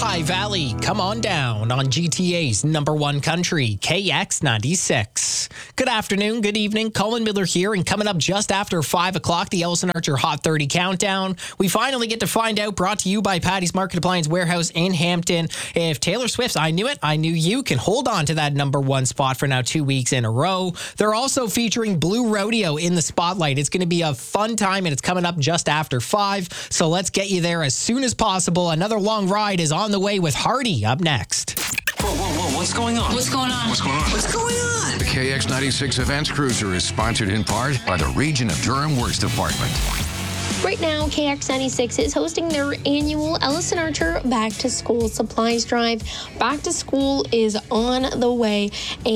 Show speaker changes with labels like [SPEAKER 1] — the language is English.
[SPEAKER 1] Ojai Valley, come on down on GTA's number one country, KX96. Good afternoon, good evening. Colin Miller here, and coming up just after 5 o'clock, the Ellison Archer Hot 30 Countdown. We finally get to find out, brought to you by Patty's Market Appliance Warehouse in Hampton, if Taylor Swift's I Knew It, I Knew You can hold on to that number one spot for now 2 weeks in a row. They're also featuring Blue Rodeo in the spotlight. It's going to be a fun time, and it's coming up just after 5, so let's get you there as soon as possible. Another long ride is on the way with Hardy up next.
[SPEAKER 2] Whoa, what's going on?
[SPEAKER 3] What's going on?
[SPEAKER 2] What's going on?
[SPEAKER 3] What's going on?
[SPEAKER 2] The KX96 Events Cruiser is sponsored in part by the Region of Durham Works Department.
[SPEAKER 4] Right now, KX96 is hosting their annual Ellison Archer Back to School Supplies Drive. Back to school is on the way.